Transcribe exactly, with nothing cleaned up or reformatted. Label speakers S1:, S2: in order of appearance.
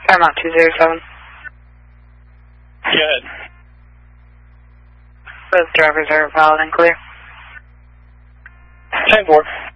S1: Paramount two zero seven.
S2: Go ahead.
S1: Both drivers are valid and clear.
S2: ten four.